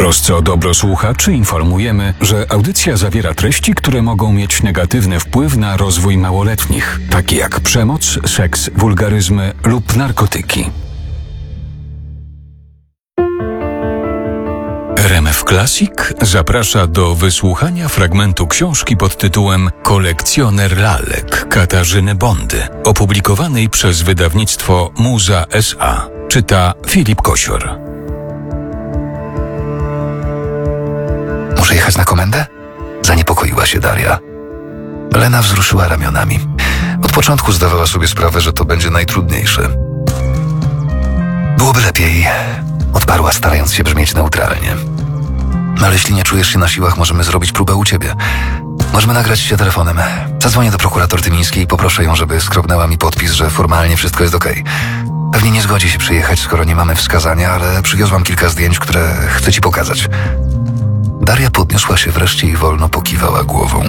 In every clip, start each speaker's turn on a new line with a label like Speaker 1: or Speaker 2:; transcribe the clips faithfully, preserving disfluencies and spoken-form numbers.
Speaker 1: trosce o dobro słuchaczy informujemy, że audycja zawiera treści, które mogą mieć negatywny wpływ na rozwój małoletnich, takie jak przemoc, seks, wulgaryzmy lub narkotyki. R M F Classic zaprasza do wysłuchania fragmentu książki pod tytułem Kolekcjoner lalek Katarzyny Bondy, opublikowanej przez wydawnictwo Muza S A. Czyta Filip Kosior.
Speaker 2: Muszę jechać na komendę? Zaniepokoiła się Daria. Lena wzruszyła ramionami. Od początku zdawała sobie sprawę, że to będzie najtrudniejsze. Byłoby lepiej, odparła, starając się brzmieć neutralnie. Ale jeśli nie czujesz się na siłach, możemy zrobić próbę u ciebie. Możemy nagrać się telefonem. Zadzwonię do prokurator Tymińskiej i poproszę ją, żeby skrobnęła mi podpis, że formalnie wszystko jest okej. Pewnie nie zgodzi się przyjechać, skoro nie mamy wskazania, ale przywiozłam kilka zdjęć, które chcę ci pokazać. Daria podniosła się wreszcie i wolno pokiwała głową.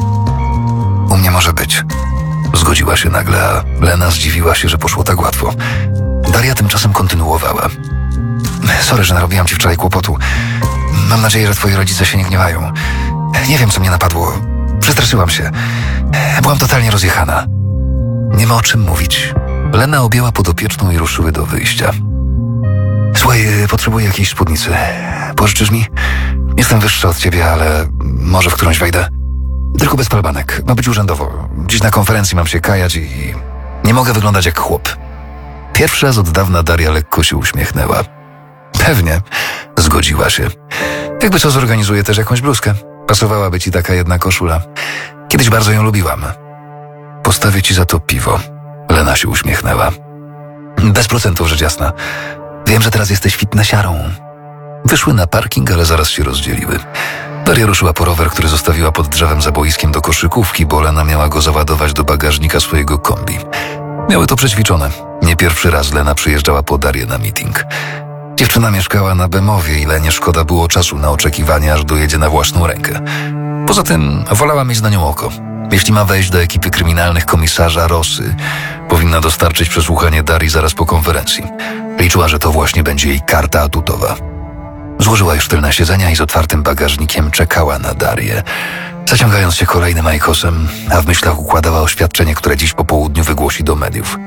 Speaker 2: U mnie może być. Zgodziła się nagle, a Lena zdziwiła się, że poszło tak łatwo. Daria tymczasem kontynuowała. Sorry, że narobiłam ci wczoraj kłopotu. Mam nadzieję, że twoi rodzice się nie gniewają. Nie wiem, co mnie napadło. Przestraszyłam się. Byłam totalnie rozjechana. Nie ma o czym mówić. Lena objęła podopieczną i ruszyły do wyjścia. Słuchaj, potrzebuję jakiejś spódnicy. Pożyczysz mi? Jestem wyższa od ciebie, ale może w którąś wejdę? Tylko bez palbanek. Ma być urzędowo. Dziś na konferencji mam się kajać i nie mogę wyglądać jak chłop. Pierwszy raz od dawna Daria lekko się uśmiechnęła. Pewnie. Zgodziła się. Jakby co, zorganizuję też jakąś bluzkę. Pasowałaby ci taka jedna koszula. Kiedyś bardzo ją lubiłam. Postawię ci za to piwo. Lena się uśmiechnęła. Bez procentów, rzecz jasna. Wiem, że teraz jesteś fitnessiarą. Wyszły na parking, ale zaraz się rozdzieliły. Daria ruszyła po rower, który zostawiła pod drzewem za boiskiem do koszykówki, bo Lena miała go załadować do bagażnika swojego kombi. Miały to przećwiczone. Nie pierwszy raz Lena przyjeżdżała po Darię na meeting. Dziewczyna mieszkała na Bemowie i Lenie szkoda było czasu na oczekiwanie, aż dojedzie na własną rękę. Poza tym wolała mieć na nią oko. Jeśli ma wejść do ekipy kryminalnych komisarza Rosy, powinna dostarczyć przesłuchanie Darii zaraz po konferencji. Liczyła, że to właśnie będzie jej karta atutowa. Złożyła już tylne siedzenia i z otwartym bagażnikiem czekała na Darię, zaciągając się kolejnym ajkosem, a w myślach układała oświadczenie, które dziś po południu wygłosi do mediów.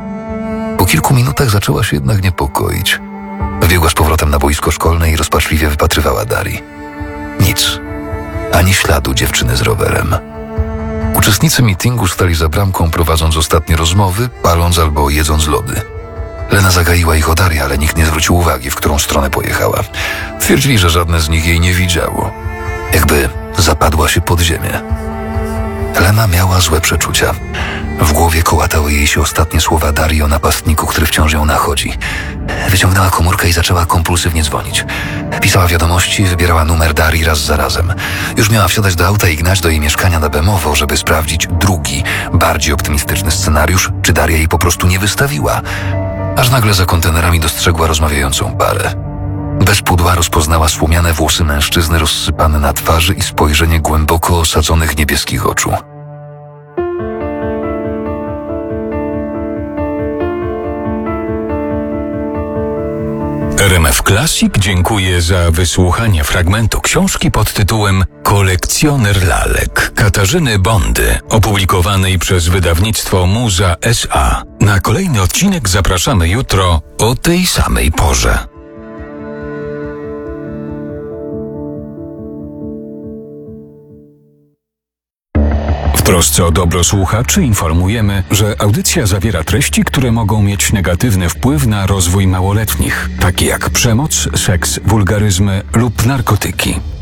Speaker 2: Po kilku minutach zaczęła się jednak niepokoić. Wbiegła z powrotem na boisko szkolne i rozpaczliwie wypatrywała Darii. Nic. Ani śladu dziewczyny z rowerem. Uczestnicy meetingu stali za bramką, prowadząc ostatnie rozmowy, paląc albo jedząc lody. Lena zagaiła ich o Darię, ale nikt nie zwrócił uwagi, w którą stronę pojechała. Twierdzili, że żadne z nich jej nie widziało. Jakby zapadła się pod ziemię. Lena miała złe przeczucia. W głowie kołatały jej się ostatnie słowa Darii o napastniku, który wciąż ją nachodzi. Wyciągnęła komórkę i zaczęła kompulsywnie dzwonić. Pisała wiadomości, wybierała numer Darii raz za razem. Już miała wsiadać do auta i gnać do jej mieszkania na Bemowo, żeby sprawdzić drugi, bardziej optymistyczny scenariusz, czy Daria jej po prostu nie wystawiła. Aż nagle za kontenerami dostrzegła rozmawiającą parę. Bez pudła rozpoznała słomiane włosy mężczyzny rozsypane na twarzy i spojrzenie głęboko osadzonych niebieskich oczu.
Speaker 1: R M F Classic dziękuję za wysłuchanie fragmentu książki pod tytułem Kolekcjoner lalek Katarzyny Bondy, opublikowanej przez wydawnictwo Muza S A. Na kolejny odcinek zapraszamy jutro o tej samej porze. W trosce o dobro słuchaczy informujemy, że audycja zawiera treści, które mogą mieć negatywny wpływ na rozwój małoletnich, takie jak przemoc, seks, wulgaryzmy lub narkotyki.